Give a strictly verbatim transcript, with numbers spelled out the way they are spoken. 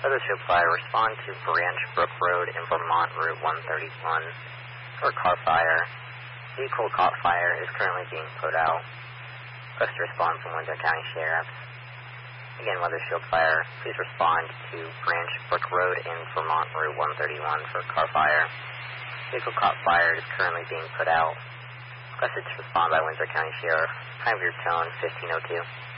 Weather Shield Fire, respond to Branch Brook Road in Vermont, Route one thirty-one, for car fire. Vehicle caught fire is currently being put out. Request to respond from Windsor County Sheriff's. Again, Weather Shield Fire, please respond to Branch Brook Road in Vermont, Route one thirty-one, for car fire. Vehicle caught fire is currently being put out. Requested to respond by Windsor County Sheriff. Time of your tone, fifteen oh two.